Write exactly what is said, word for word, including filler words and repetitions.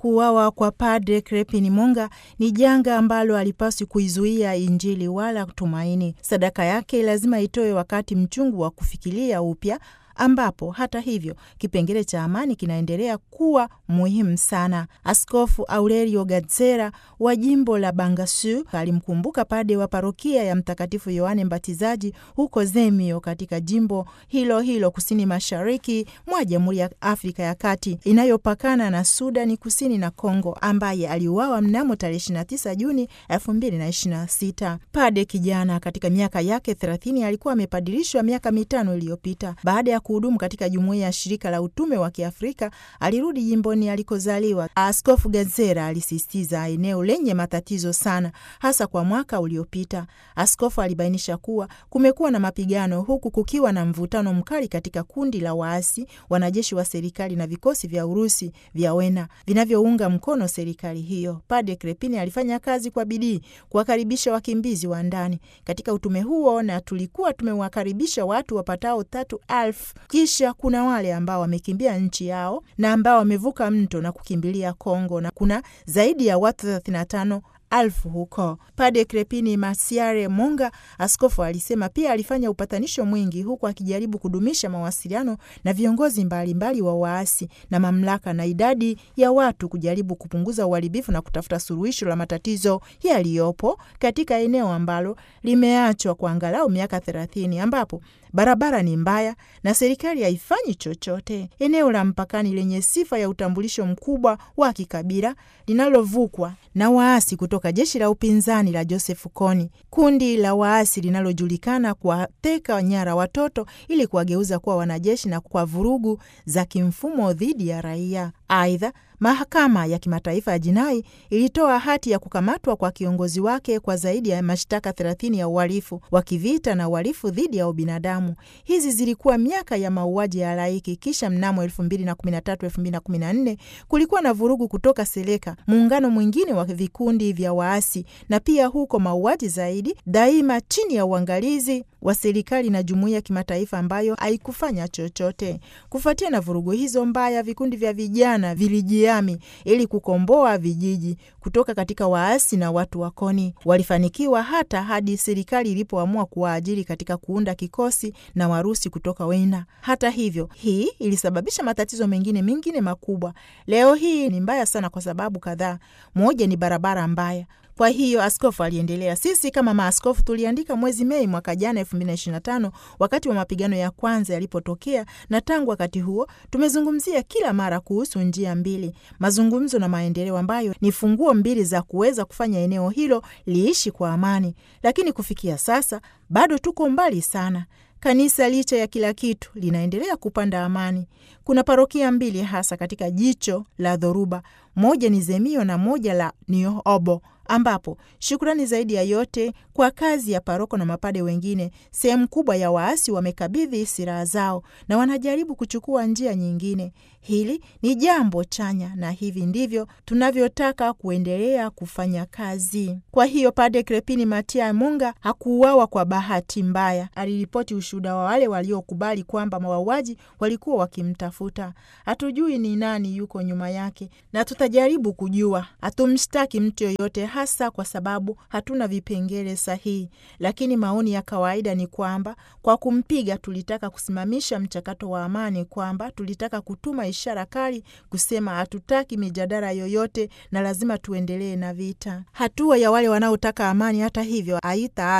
Kuuawa kwa Padre Crepin Monga ni janga ambalo alipaswi kuizuia Injili wala tumaini. Sadaka yake lazima itoe wakati mchungu wa kufikiria upya, ambapo hata hivyo kipengele cha amani kinaendelea kuwa muhimu sana. Askofu Aurelio Gazzera wa jimbo la Bangassou alimkumbuka pade wa parokia ya Mtakatifu Yohane Mbatizaji huko Zemio katika jimbo hilo hilo kusini mashariki mwa Jamhuri ya Afrika ya Kati inayopakana na Sudani Kusini na Kongo, ambaye aliuawa mnamo tarehe ishirini na tisa Juni elfu mbili na ishirini na sita. Pade kijana katika miaka yake thelathini alikuwa amepadilishwa miaka mitano iliyopita. Baada ya kuhudumu katika jumuiya ya shirika la utume wa Kiafrika, alirudi jimboni alikozaliwa. Askofu Gazzera alisisitiza eneo lenye matatizo sana, hasa kwa mwaka uliopita. Askofu alibainisha kuwa kumekuwa na mapigano, huku kukiwa na mvutano mkali katika kundi la waasi, wanajeshi wa serikali na vikosi vya Urusi vya Wena vinavyounga mkono serikali hiyo. Padre Crepin alifanya kazi kwa bidii kuwakaribisha wakimbizi wa ndani katika utume huo, na tulikuwa tumewakaribisha watu wapatao tatu elfu. Kisha kuna wale ambao wamekimbia nchi yao na ambao wamevuka mto na kukimbilia Kongo, na kuna zaidi ya watu thelathini na tano alfu huko. Padre Crepin Masiare Monga, askofu, alisema pia alifanya upatanisho mwingi huku akijaribu kudumisha mawasiliano na viongozi mbalimbali mbali wa waasi na mamlaka na idadi ya watu, kujaribu kupunguza uharibifu na kutafuta suluhisho la matatizo yaliyopo katika eneo ambalo limeachwa kwa angalau miaka thelathini, ambapo barabara ni mbaya na serikali haifanyi chochote. Eneo la mpakani lenye sifa ya utambulisho mkubwa wa kikabila linalovukwa na waasi kutoka jeshi la upinzani la Joseph Kony, kundi la waasi linalojulikana kwa teka nyara watoto ili kuwageuza kuwa wanajeshi na kwa vurugu za kimfumo dhidi ya raia. Aidha, mahakama ya kimataifa ya jinai ilitoa hati ya kukamatwa kwa kiongozi wake kwa zaidi ya mashtaka thelathini ya uhalifu wa kivita na uhalifu dhidi ya ubinadamu. Hizi zilikuwa miaka ya mauaji ya halaiki. Kisha mnamo elfu mbili na kumi na tatu elfu mbili na kumi na nne kulikuwa na vurugu kutoka Seleka, muungano mwingine wa vikundi vya waasi, na pia huko mauaji zaidi, daima chini ya uangalizi wa serikali na jumuiya ya kimataifa ambayo haikufanya chochote. Kufuatia na vurugu hizo mbaya, vikundi vya vijana vilijihami ili kukomboa vijiji kutoka katika waasi, na watu wa Kony walifanikiwa hata hadi serikali ilipoamua kuwaajiri katika kuunda kikosi na Warusi kutoka Wena. Hata hivyo, hii ilisababisha matatizo mengine mengine makubwa. Leo hii ni mbaya sana kwa sababu kadhaa. Moja ni barabara mbaya. Kwa hiyo askofu aliendelea, sisi kama maaskofu tuliandika mwezi Mei mwaka jana elfu mbili na ishirini na tano wakati wa mapigano ya kwanza yalipotokea, na tangu wakati huo tumezungumzia kila mara kuhusu njia mbili, mazungumzo na maendeleo, ambayo ni funguo mbili za kuweza kufanya eneo hilo liishi kwa amani. Lakini kufikia sasa bado tuko mbali sana. Kanisa licha ya kila kitu linaendelea kupanda amani. Kuna parokia mbili hasa katika jicho la dhoruba, moja ni Zemio na moja la Niobo, ambapo shukrani zaidi ya yote kwa kazi ya paroko na mapade wengine, sehemu kubwa ya waasi wamekabidhi silaha zao na wanajaribu kuchukua njia nyingine. Hili ni jambo chanya, na hivi ndivyo tunavyotaka kuendelea kufanya kazi. Kwa hiyo Padre Crepin Matia Monga hakuuawa kwa bahati mbaya. Aliripoti ushuhuda wa wale waliokubali kwamba mauaji walikuwa wakimtafuta. Hatujui ni nani yuko nyuma yake, na tutajaribu kujua. Hatumshtaki mtu yoyote, hasa kwa sababu hatuna vipengele sahihi, lakini maoni ya kawaida ni kwamba kwa kumpiga tulitaka kusimamisha mchakato wa amani, kwamba tulitaka kutuma ishara kali kusema hatutaki mijadala yoyote na lazima tuendelee na vita. Hatua ya wale wanaotaka amani hata hivyo haita